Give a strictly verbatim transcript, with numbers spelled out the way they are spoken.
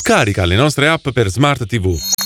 Scarica le nostre app per Smart ti vu.